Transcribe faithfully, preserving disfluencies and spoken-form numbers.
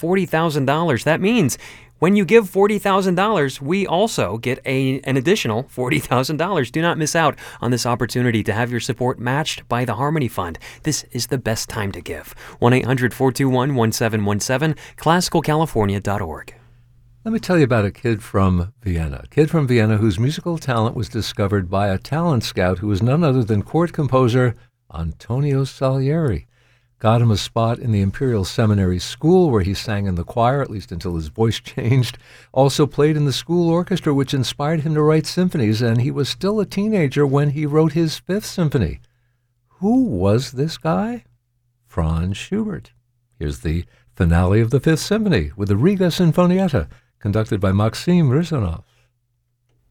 forty thousand dollars. That means when you give forty thousand dollars, we also get a, an additional forty thousand dollars. Do not miss out on this opportunity to have your support matched by the Harmony Fund. This is the best time to give. one eight hundred four two one one seven one seven, classical california dot org. Let me tell you about a kid from Vienna. A kid from Vienna whose musical talent was discovered by a talent scout who was none other than court composer Antonio Salieri. Got him a spot in the Imperial Seminary School where he sang in the choir, at least until his voice changed. Also played in the school orchestra, which inspired him to write symphonies, and he was still a teenager when he wrote his Fifth Symphony. Who was this guy? Franz Schubert. Here's the finale of the Fifth Symphony with the Riga Sinfonietta, conducted by Maxim Rizanov.